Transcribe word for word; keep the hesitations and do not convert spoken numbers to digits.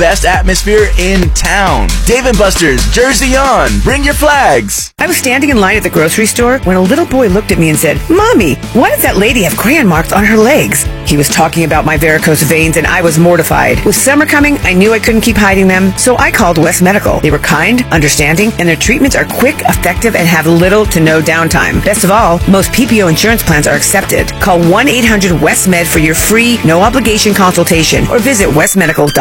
Best atmosphere in town. Dave and Buster's Jersey on. Bring your flags. I was standing in line at the grocery store when a little boy looked at me and said, "Mommy, why does that lady have crayon marks on her legs?" He was talking about my varicose veins, and I was mortified. With summer coming, I knew I couldn't keep hiding them, so I called West Medical. They were kind, understanding, and their treatments are quick, effective, and have little to no downtime. Best of all, most P P O insurance plans are accepted. Call one eight hundred West Med for your free, no-obligation consultation or visit west medical dot com.